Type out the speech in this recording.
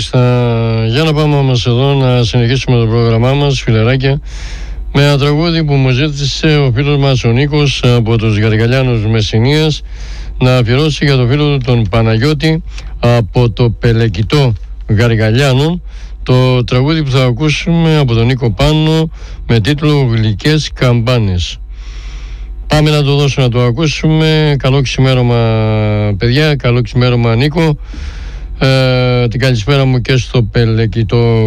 Μάλιστα, για να πάμε όμως εδώ να συνεχίσουμε το πρόγραμμά μας, φιλεράκια, με ένα τραγούδι που μου ζήτησε ο φίλος μας ο Νίκος από τους Γαργαλιάνους Μεσσηνίας να αφιερώσει για το φίλο του τον Παναγιώτη από το Πελεκητό Γαργαλιάνων, το τραγούδι που θα ακούσουμε από τον Νίκο Πάνο με τίτλο «Γλυκές Καμπάνες». Πάμε να το δώσουμε να το ακούσουμε. Καλό ξημέρωμα παιδιά, καλό ξημέρωμα Νίκο. Την καλησπέρα μου και στο Πελεκητό